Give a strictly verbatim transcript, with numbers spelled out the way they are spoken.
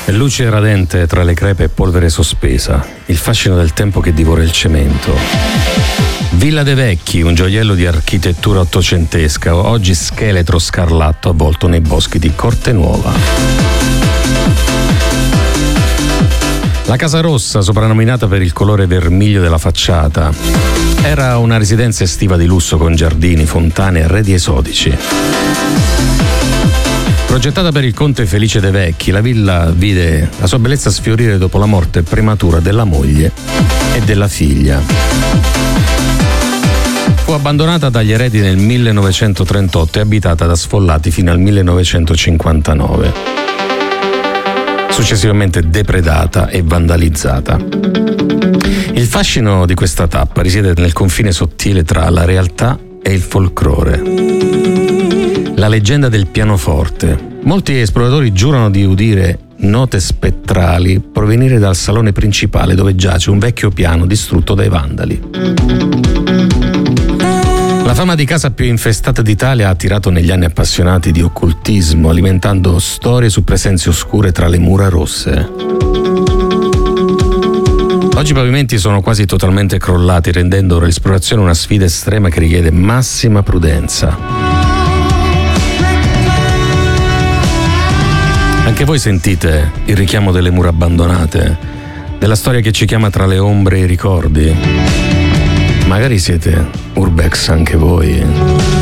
Luce radente tra le crepe e polvere sospesa, il fascino del tempo che divora il cemento. Villa de' Vecchi, un gioiello di architettura ottocentesca, oggi scheletro scarlatto avvolto nei boschi di Cortenuova. La Casa Rossa, soprannominata per il colore vermiglio della facciata, era una residenza estiva di lusso con giardini, fontane e arredi esotici. Progettata per il conte Felice de' Vecchi, la villa vide la sua bellezza sfiorire dopo la morte prematura della moglie e della figlia. Fu abbandonata dagli eredi nel millenovecentotrentotto e abitata da sfollati fino al millenovecentocinquantanove. Successivamente depredata e vandalizzata. Il fascino di questa tappa risiede nel confine sottile tra la realtà e il folklore. La leggenda del pianoforte. Molti esploratori giurano di udire note spettrali provenire dal salone principale dove giace un vecchio piano distrutto dai vandali. La fama di casa più infestata d'Italia ha attirato negli anni appassionati di occultismo, alimentando storie su presenze oscure tra le mura rosse. Oggi i pavimenti sono quasi totalmente crollati, rendendo l'esplorazione una sfida estrema che richiede massima prudenza. Anche voi sentite il richiamo delle mura abbandonate, della storia che ci chiama tra le ombre e i ricordi. Magari siete urbex anche voi.